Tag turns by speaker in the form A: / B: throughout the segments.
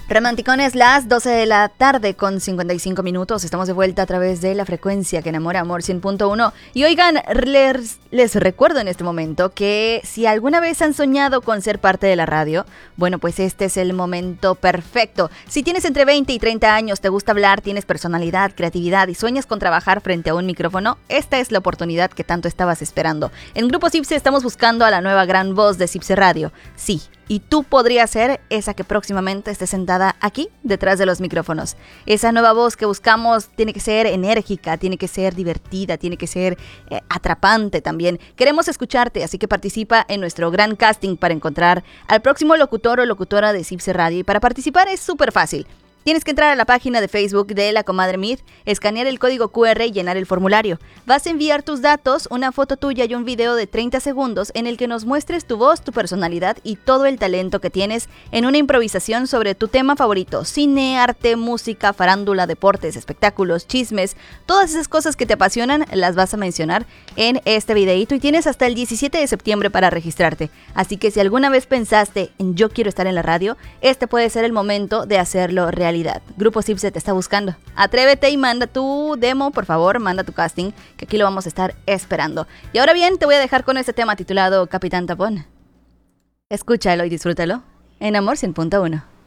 A: Romanticones, las 12 de la tarde con 55 minutos. Estamos de vuelta a través de la frecuencia que enamora, Amor 100.1. Y oigan, les recuerdo en este momento que si alguna vez han soñado con ser parte de la radio, bueno, pues este es el momento perfecto. Si tienes entre 20 y 30 años, te gusta hablar, tienes personalidad, creatividad y sueñas con trabajar frente a un micrófono, esta es la oportunidad que tanto estabas esperando. En Grupo Cipse estamos buscando a la nueva gran voz de Cipse Radio. Sí. Y tú podrías ser esa que próximamente esté sentada aquí, detrás de los micrófonos. Esa nueva voz que buscamos tiene que ser enérgica, tiene que ser divertida, tiene que ser atrapante también. Queremos escucharte, así que participa en nuestro gran casting para encontrar al próximo locutor o locutora de Cipse Radio. Y para participar es súper fácil. Tienes que entrar a la página de Facebook de La Comadre Meet, escanear el código QR y llenar el formulario. Vas a enviar tus datos, una foto tuya y un video de 30 segundos en el que nos muestres tu voz, tu personalidad y todo el talento que tienes en una improvisación sobre tu tema favorito. Cine, arte, música, farándula, deportes, espectáculos, chismes, todas esas cosas que te apasionan las vas a mencionar en este videíto y tienes hasta el 17 de septiembre para registrarte. Así que si alguna vez pensaste en yo quiero estar en la radio, este puede ser el momento de hacerlo realidad. Grupo Cipse te está buscando. Atrévete y manda tu demo, por favor, manda tu casting, que aquí lo vamos a estar esperando. Y ahora bien, te voy a dejar con este tema titulado Capitán Tapón. Escúchalo y disfrútalo en Amor 100.1.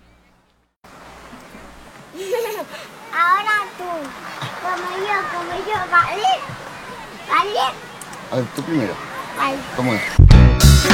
B: Ahora tú, como yo, ¿vale? ¿Vale?
C: A ver, tú primero.
B: Vale.
C: ¿Cómo es?